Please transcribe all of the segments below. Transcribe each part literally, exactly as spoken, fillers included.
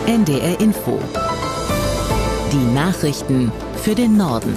N D R Info. Die Nachrichten für den Norden.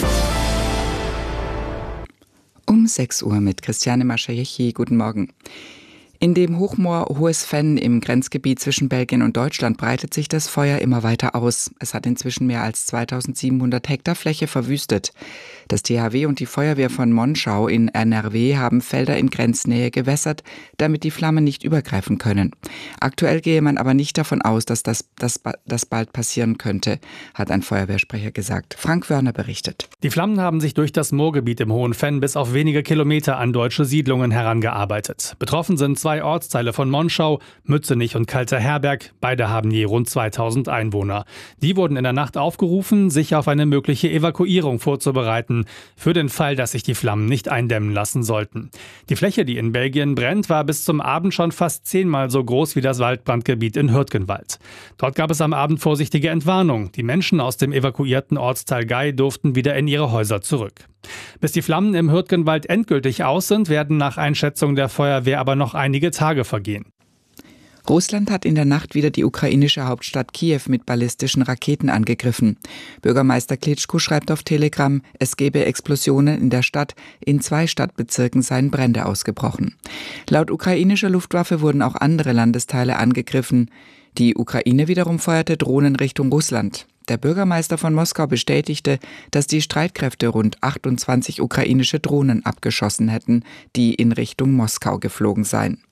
Um sechs Uhr mit Christiane Maschajechi. Guten Morgen. In dem Hochmoor Hohes Venn im Grenzgebiet zwischen Belgien und Deutschland breitet sich das Feuer immer weiter aus. Es hat inzwischen mehr als zweitausendsiebenhundert Hektar Fläche verwüstet. Das T H W und die Feuerwehr von Monschau in N R W haben Felder in Grenznähe gewässert, damit die Flammen nicht übergreifen können. Aktuell gehe man aber nicht davon aus, dass das, das, das bald passieren könnte, hat ein Feuerwehrsprecher gesagt. Frank Wörner berichtet. Die Flammen haben sich durch das Moorgebiet im Hohen Venn bis auf wenige Kilometer an deutsche Siedlungen herangearbeitet. Betroffen sind zwei Zwei Ortsteile von Monschau, Mützenich und Kalter Herberg. Beide haben je rund zweitausend Einwohner. Die wurden in der Nacht aufgerufen, sich auf eine mögliche Evakuierung vorzubereiten, für den Fall, dass sich die Flammen nicht eindämmen lassen sollten. Die Fläche, die in Belgien brennt, war bis zum Abend schon fast zehnmal so groß wie das Waldbrandgebiet in Hürtgenwald. Dort gab es am Abend vorsichtige Entwarnung. Die Menschen aus dem evakuierten Ortsteil Gei durften wieder in ihre Häuser zurück. Bis die Flammen im Hürtgenwald endgültig aus sind, werden nach Einschätzung der Feuerwehr aber noch einige Tage vergehen. Russland hat in der Nacht wieder die ukrainische Hauptstadt Kiew mit ballistischen Raketen angegriffen. Bürgermeister Klitschko schreibt auf Telegram, es gebe Explosionen in der Stadt, in zwei Stadtbezirken seien Brände ausgebrochen. Laut ukrainischer Luftwaffe wurden auch andere Landesteile angegriffen. Die Ukraine wiederum feuerte Drohnen Richtung Russland. Der Bürgermeister von Moskau bestätigte, dass die Streitkräfte rund achtundzwanzig ukrainische Drohnen abgeschossen hätten, die in Richtung Moskau geflogen seien.